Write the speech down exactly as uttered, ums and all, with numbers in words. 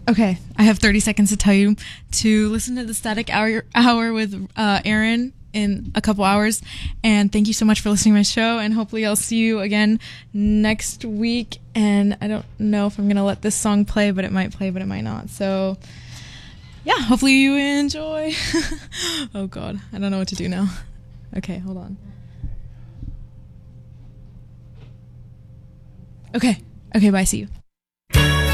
Okay, I have thirty seconds to tell you to listen to the Static Hour, hour with uh, Aaron in a couple hours. And thank you so much for listening to my show. And hopefully I'll see you again next week. And I don't know if I'm going to let this song play, but it might play, but it might not. So, yeah, hopefully you enjoy. Oh, God. I don't know what to do now. Okay, hold on. Okay. Okay, bye. See you.